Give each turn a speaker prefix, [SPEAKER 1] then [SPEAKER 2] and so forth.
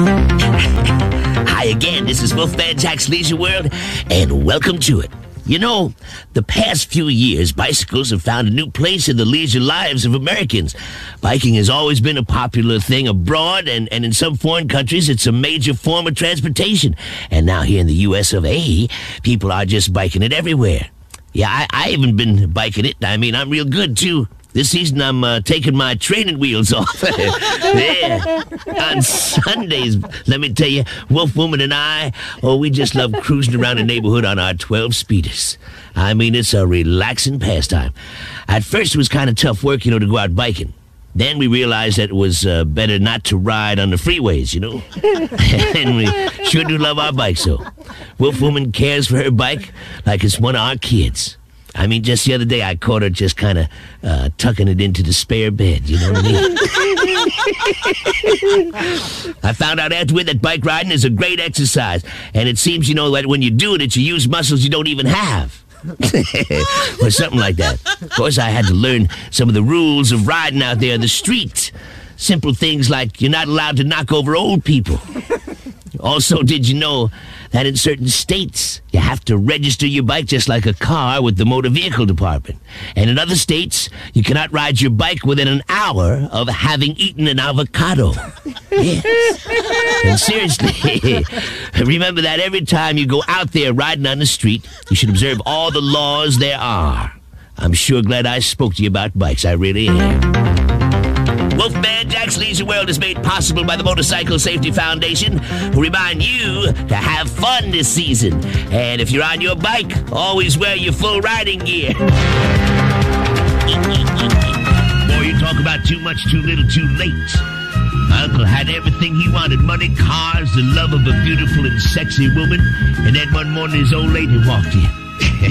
[SPEAKER 1] Hi again, this is Wolfman Jack's Leisure World, and welcome to it. You know, the past few years, bicycles have found a new place in the leisure lives of Americans. Biking has always been a popular thing abroad, and in some foreign countries, it's a major form of transportation. And now here in the U.S. of A., people are just biking it everywhere. Yeah, I haven't been biking it. I mean, I'm real good, too. This season, I'm taking my training wheels off. Yeah. On Sundays, let me tell you, Wolf Woman and I, we just love cruising around the neighborhood on our 12-speeders. I mean, it's a relaxing pastime. At first, it was kind of tough work, to go out biking. Then we realized that it was better not to ride on the freeways, And we sure do love our bikes, though. Wolf Woman cares for her bike like it's one of our kids. I mean, just the other day, I caught her just kind of tucking it into the spare bed, you know what I mean? I found out afterward that bike riding is a great exercise, and it seems, that when you do it, you use muscles you don't even have. Or something like that. Of course, I had to learn some of the rules of riding out there in the street. Simple things like you're not allowed to knock over old people. Also, did you know that in certain states, you have to register your bike just like a car with the motor vehicle department? And in other states, you cannot ride your bike within an hour of having eaten an avocado. Yes. And seriously, remember that every time you go out there riding on the street, you should observe all the laws there are. I'm sure glad I spoke to you about bikes. I really am. Wolfman Jack's Leisure World is made possible by the Motorcycle Safety Foundation, who remind you to have fun this season. And if you're on your bike, always wear your full riding gear. Boy, you talk about too much, too little, too late. My uncle had everything he wanted: money, cars, the love of a beautiful and sexy woman. And then one morning his old lady walked in.